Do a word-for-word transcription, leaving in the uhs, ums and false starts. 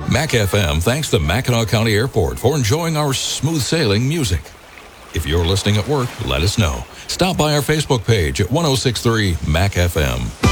Mac F M thanks the Mackinac County Airport for enjoying our smooth sailing music. If you're listening at work, let us know. Stop by our Facebook page at ten sixty-three Mac F M.